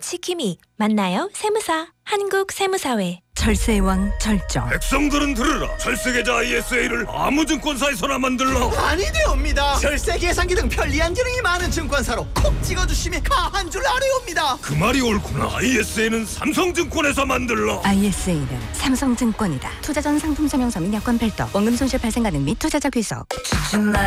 시키미 맞나요? 세무사 한국세무사회. 절세의 왕 절정. 백성들은 들으라. 절세계좌 ISA를 아무 증권사에서나 만들라. 아니되옵니다. 절세 계산기 등 편리한 기능이 많은 증권사로 콕 찍어주시면 가한 줄 아뢰옵니다. 그 말이 옳구나. ISA는 삼성증권에서 만들라. ISA는 삼성증권이다. 투자 전 상품 설명서 및 여건 별도. 원금 손실 발생 가능 및 투자자 귀속. 주말